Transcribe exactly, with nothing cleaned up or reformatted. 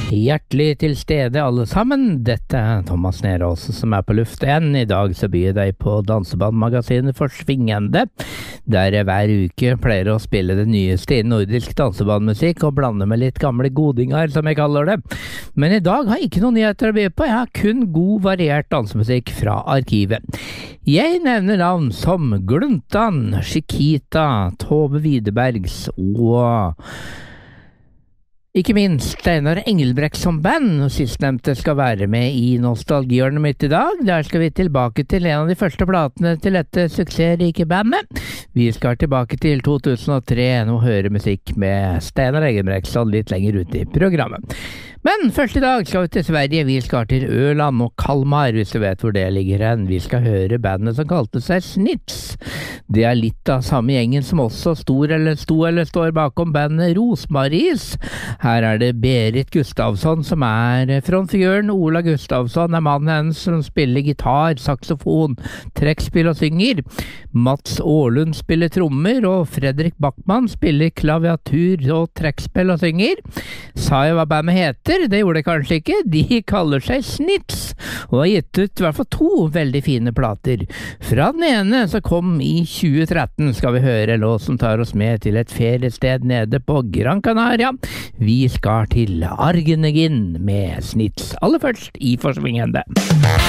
Hjertelig til stede alle sammen. Dette er Thomas Nerås som er på luft igjen. I dag så byr jeg deg på dansebandmagasinet for Svingende, der jeg hver uke pleier å spille det nyeste innen nordisk dansebandmusikk og blande med litt gamle godingar, som jeg kaller det. Men i dag har jeg ikke noen nyheter å by på, jeg har kun god variert dansemusikk fra arkivet. Jeg nevner navn som Gluntan, Chiquita, Tove Widerbergs og ikke minst Steinar Engelbrekt som band, og sistnevnte skal være med i nostalgihjørnet mitt i dag. Der skal vi tilbake til en av de første platene til dette suksessrike bandet. Vi skal tilbake til to tusen og tre og høre musikk med Steinar Engelbrekt litt lenger ute i programmet. Men først i dag skal vi til Sverige. Vi skal til Øland og Kalmar, hvis du vet hvor det ligger hen. Vi skal høre bandet som kalte seg Snitz. Det er litt av samme gjengen som også stor eller sto eller står bakom bandet Rosmaries. Her er det Berit Gustavsson som er frontfiguren. Ola Gustavsson er mannen hennes som spiller gitar, saksofon, trekkspill og synger. Mats Ålund spiller trommer, og Fredrik Backman spiller klaviatur og trekkspill og synger. Sa jeg hva bandet heter? Det gjorde jeg kanskje ikke. De kaller seg Snitz, og har gitt ut i hvert fall to veldig fine plater. Fra den ene som kom i tjue tretten skal vi høre en låt som tar oss med til et feriested nede på Gran Canaria. Vi skal til Argenegin med Snitz. Aller først i Forsvingende.